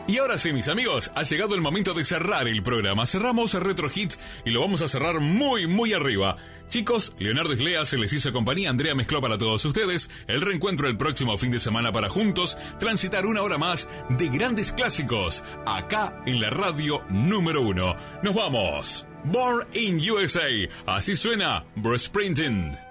Y ahora sí, mis amigos, ha llegado el momento de cerrar el programa. Cerramos el Retro Hits y lo vamos a cerrar muy arriba. Chicos, Leonardo Islea se les hizo compañía, Andrea mezcló para todos ustedes. El reencuentro el próximo fin de semana para juntos transitar una hora más de grandes clásicos, acá en la radio número 1. ¡Nos vamos! Born in USA. Así suena Bruce Springsteen.